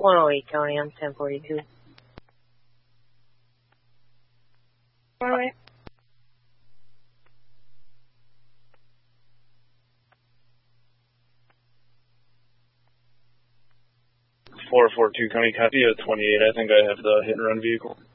108 County, I'm 1042. Alright. 442 County, copy at 28. I think I have the hit and run vehicle.